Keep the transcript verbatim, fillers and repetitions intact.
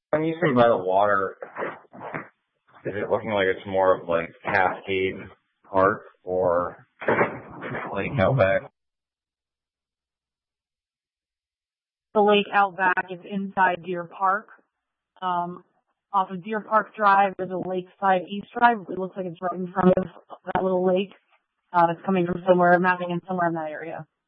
When you say by the water, is it looking like it's more of like Cascade Park or Lake Outback? The Lake Outback is inside Deer Park. Um, off of Deer Park Drive, there's a Lakeside East Drive. It looks like it's right in front of that little lake. Uh, it's coming from somewhere, mapping in somewhere in that area.